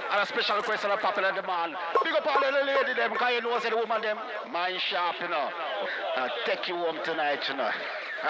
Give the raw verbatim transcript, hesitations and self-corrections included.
And a special request on a popular demand. Big up all the lady them, because you know say the woman them mind sharp, you know. Uh, take you home tonight, you know.